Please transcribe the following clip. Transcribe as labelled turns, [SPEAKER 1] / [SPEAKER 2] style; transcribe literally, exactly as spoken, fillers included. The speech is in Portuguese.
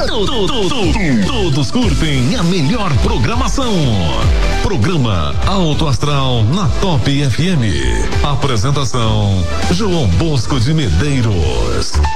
[SPEAKER 1] Todos curtem a melhor programação. Programa Alto Astral na Top F M. Apresentação João Bosco de Medeiros.